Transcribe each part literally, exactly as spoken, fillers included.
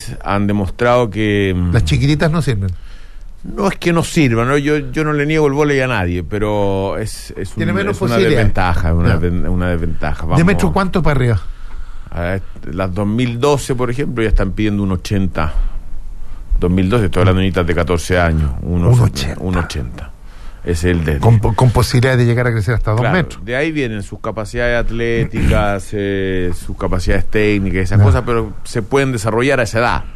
han demostrado que... Las chiquititas no sirven. No es que no sirvan, ¿no? Yo, yo no le niego el vóley a nadie, pero es, es, un, Tiene menos es una posibilidades. desventaja, es una, No. una desventaja. Vamos, ¿De metro cuánto para arriba? a las dos mil doce, por ejemplo, ya están pidiendo un ochenta. dos mil doce, estoy hablando de niñitas de catorce años. Un ochenta. Un ochenta. Es el de... Con, con posibilidad de llegar a crecer hasta Claro, dos metros. de ahí vienen sus capacidades atléticas, eh, sus capacidades técnicas, esas No. cosas, pero se pueden desarrollar a esa edad.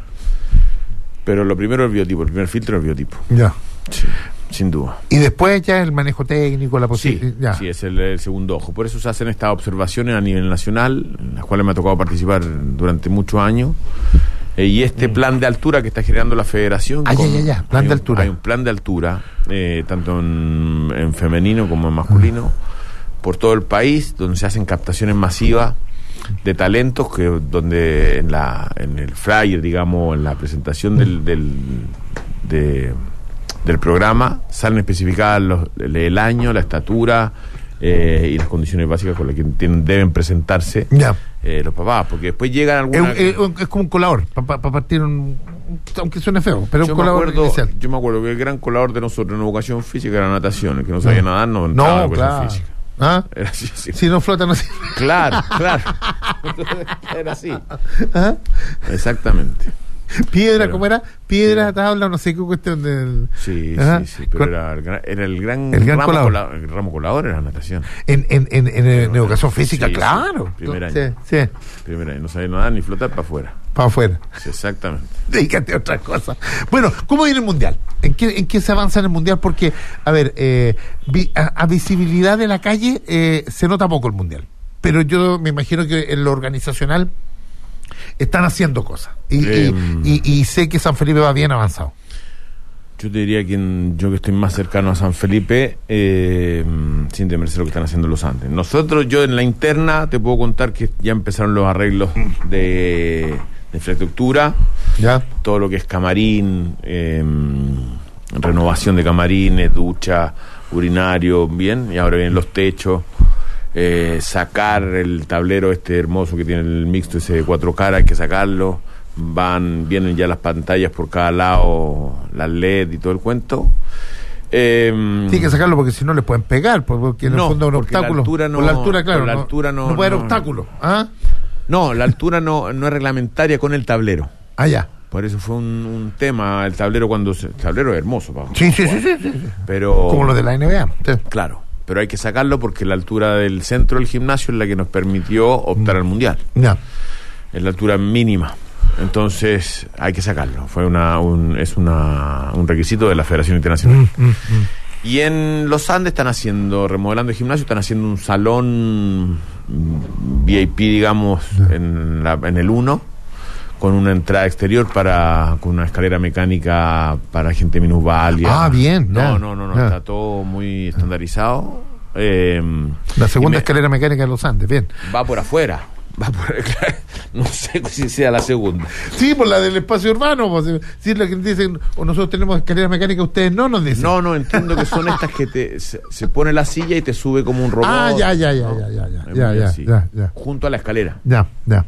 Pero lo primero es el biotipo, el primer filtro es el biotipo. Ya. Sí, sin duda. Y después ya el manejo técnico, la Sí, posibilidad. sí, es el, el segundo ojo. Por eso se hacen estas observaciones a nivel nacional, en las cuales me ha tocado participar durante muchos años. Eh, y este plan de altura que está generando la federación... Ah, ya, con- ya, ya, plan hay de un- altura. Hay un plan de altura, eh, tanto en, en femenino como en masculino, por todo el país, donde se hacen captaciones masivas de talentos, que donde en la en el flyer, digamos, en la presentación del del, de- del programa, salen especificadas los, el, el año, la estatura eh, y las condiciones básicas con las que tienen, deben presentarse Ya. eh, los papás, porque después llegan Es, algunas... es- es como un colador, para partir un... Aunque suene feo, pero yo un me colador acuerdo, inicial. yo me acuerdo que el gran colador de nosotros en educación física era natación, el que no sabía nadar no entraba en No, educación claro. física. ¿Ah? Era así, sí. Si no flota, no sirve. Claro, claro. Era así. ¿Ah? Exactamente. Piedra, Pero- ¿cómo era? Piedra, tabla, no sé qué cuestión del... Sí, Ajá. sí, sí. Pero Con- era el gran, era el gran, El gran ramo colador. cola- el ramo colador era natación. En, en, en, en, en educación física, Sí, sí. claro. Primer año. Sí, sí. Primero, no sabía nadar ni flotar para afuera. Para afuera. Sí, exactamente. Dedícate a otra cosa. Bueno, ¿cómo viene el Mundial? ¿En qué, en qué se avanza en el Mundial? Porque, a ver, eh, vi- a, a visibilidad de la calle eh, se nota poco el Mundial. Pero yo me imagino que en lo organizacional están haciendo cosas. Y, Eh, y, y, y sé que San Felipe va bien avanzado. Yo te diría que en- yo que estoy más cercano a San Felipe, eh, sin temerse lo que están haciendo los Andes. Nosotros, yo en la interna, te puedo contar que ya empezaron los arreglos de, de infraestructura, ¿Ya? todo lo que es camarín, eh, renovación de camarines, ducha, urinario, bien, y ahora vienen los techos, eh, sacar el tablero este hermoso que tiene el mixto ese de cuatro caras, hay que sacarlo, van, vienen ya las pantallas por cada lado, las L E D y todo el cuento. Eh, Tiene que sacarlo porque si no le pueden pegar, porque en el No, fondo es un porque la obstáculo. altura no- por la altura, claro. por la no, altura no- no puede haber no- obstáculo. ¿Ah? no, la altura no, no es reglamentaria con el tablero. Ah, ya. Por eso fue un, un tema, el tablero cuando se, el tablero es hermoso, pa, Sí, sí, sí, sí, sí, sí. pero Como los de la N B A. Sí. claro, pero hay que sacarlo porque la altura del centro del gimnasio es la que nos permitió optar al mundial, Ya. es la altura mínima, entonces hay que sacarlo, fue una un, es una un requisito de la Federación Internacional. Mm, mm, mm. Y en los Andes están haciendo, remodelando el gimnasio, están haciendo un salón mm, V I P, digamos, en, la, en el uno, con una entrada exterior para con una escalera mecánica para gente minusválida. Ah, bien, ya, No, no, no, no, ya. está todo muy estandarizado. Eh, La segunda y me- escalera mecánica de los Andes, bien. va por afuera. Va por, no sé si sea la segunda. Sí, por la del espacio urbano. Pues, si es la que dicen, o nosotros tenemos escaleras mecánicas, ustedes no nos dicen. No, no, entiendo que son estas que te se, se pone la silla y te sube como un robot. Ah, ya, ya, ya, ¿no? ya, ya, ya, Es ya, muy ya, así, ya, ya. junto a la escalera. Ya, ya.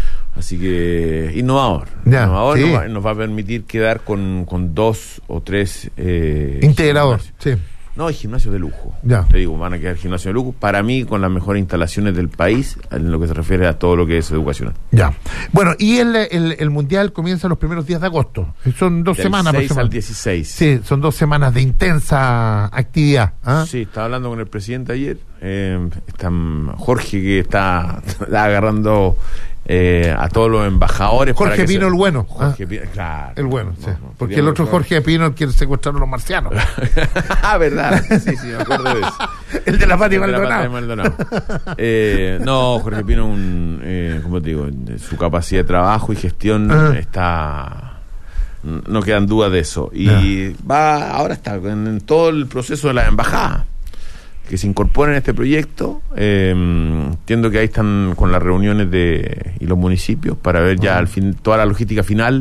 Así que innovador. Ya, innovador sí. nos, va, nos va a permitir quedar con, con dos o tres eh, Integrador, gimnasios. sí. No, hay gimnasios de lujo. Ya. Te digo, van a quedar gimnasios de lujo. Para mí, con las mejores instalaciones del país, en lo que se refiere a todo lo que es educacional. Ya. Bueno, y el, el, el Mundial comienza los primeros días de agosto. Son dos Del semanas seis al aproximadamente. dieciséis. Sí, son dos semanas de intensa actividad. ¿Ah? Sí, estaba hablando con el presidente ayer. Eh, está mm, Jorge, que está, está agarrando eh, a todos los embajadores. para Jorge que Pino, se- el bueno. Jorge Ah, Pino, claro. el bueno, No, sí. no, Porque sería el otro mejor. Jorge Pino, el que secuestraron los marcianos. Ah, verdad. Sí, sí, me acuerdo de eso. El de la Pati El de la Maldonado. Pati Maldonado. Eh, no, Jorge Pino, un, eh, ¿cómo te digo? De su capacidad de trabajo y gestión Ajá. está... No quedan dudas de eso. Y va, ahora está en, en todo el proceso de la embajada, que se incorporen a este proyecto. Eh, entiendo que ahí están con las reuniones de y los municipios para ver ya Ah. al fin toda la logística final,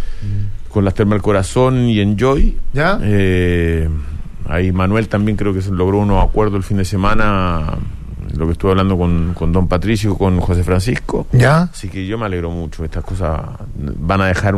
con las Termas del Corazón y Enjoy. ¿Ya? Eh, ahí Manuel también creo que se logró unos acuerdos el fin de semana, lo que estuve hablando con, con don Patricio, con José Francisco. ¿Ya? Así que yo me alegro mucho. Estas cosas van a dejar